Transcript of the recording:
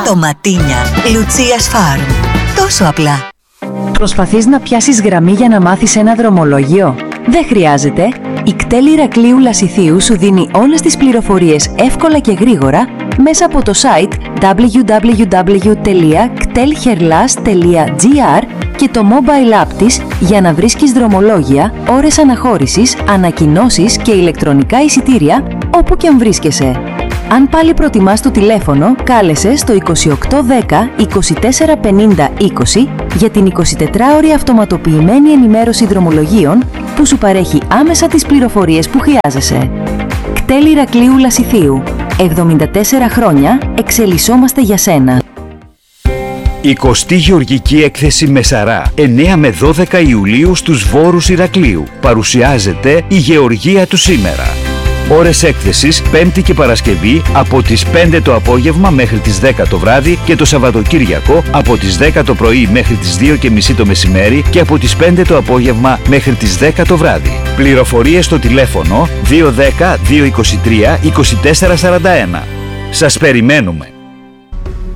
Ντοματίνια Λουτσίας Φάρμ. Τόσο απλά. Προσπαθείς να πιάσεις γραμμή για να μάθεις ένα δρομολόγιο? Δεν χρειάζεται. Η ΚΤΕΛ Ηρακλείου Λασιθίου σου δίνει όλες τις πληροφορίες εύκολα και γρήγορα μέσα από το site www.ktelherlas.gr και το mobile app της για να βρίσκεις δρομολόγια, ώρες αναχώρησης, ανακοινώσεις και ηλεκτρονικά εισιτήρια όπου και αν βρίσκεσαι. Αν πάλι προτιμάς το τηλέφωνο, κάλεσε στο 2810 24 50 20 για την 24ωρη αυτοματοποιημένη ενημέρωση δρομολογίων που σου παρέχει άμεσα τις πληροφορίες που χρειάζεσαι. ΚΤΕΛ Ηρακλείου Λασιθίου. 74 χρόνια εξελισσόμαστε για σένα. 20η Γεωργική Έκθεση Μεσαρά, 9 με 12 Ιουλίου στους Βόρους Ηρακλείου. Παρουσιάζεται η Γεωργία του σήμερα. Ώρες έκθεσης Πέμπτη και Παρασκευή από τις 5 το απόγευμα μέχρι τις 10 το βράδυ και το Σαββατοκύριακο από τις 10 το πρωί μέχρι τις 2:30 το μεσημέρι και από τις 5 το απόγευμα μέχρι τις 10 το βράδυ. Πληροφορίες στο τηλέφωνο 210 223 2441. Σας περιμένουμε!